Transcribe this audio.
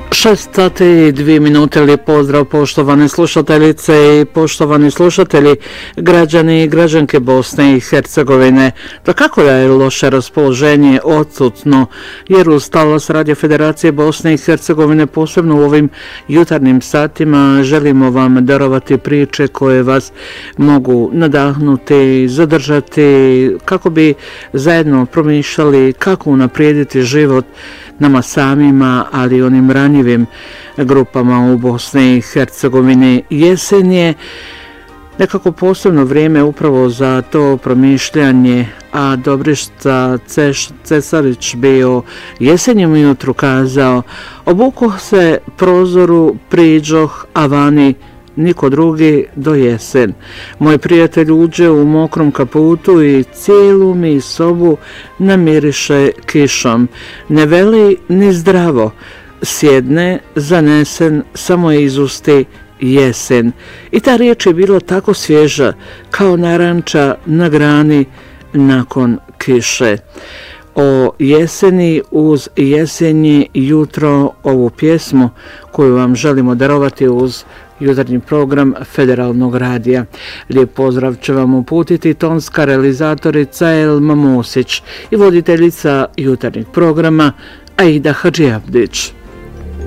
6:02. Lijep pozdrav poštovane slušateljice i poštovani slušatelji, građani i građanke Bosne i Hercegovine. Da kako je loše raspoloženje odsutno, jer uz talas Radio Federacije Bosne i Hercegovine, posebno u ovim jutarnjim satima, želimo vam darovati priče koje vas mogu nadahnuti, zadržati, kako bi zajedno promišljali kako unaprijediti život nama samima, ali i onim ranjivim grupama u Bosni i Hercegovini. Jesen je nekako posebno vrijeme upravo za to promišljanje, a Dobriša Cesarić bio jesenjem ujutru kazao: obukoh se prozoru, priđoh, a vani niko drugi do jesen. Moj prijatelj uđe u mokrom kaputu i cijelu mi sobu namiriše kišom. Ne veli ni zdravo, sjedne zanesen, samo izusti jesen. I ta riječ je bila tako svježa, kao naranča na grani nakon kiše. O jeseni uz jesenje jutro, ovu pjesmu koju vam želimo darovati uz jutarnji program Federalnog radija. Lijep pozdrav će vam uputiti tonska realizatorica Elma Musić i voditeljica jutarnjeg programa Aida Hadžiabdić.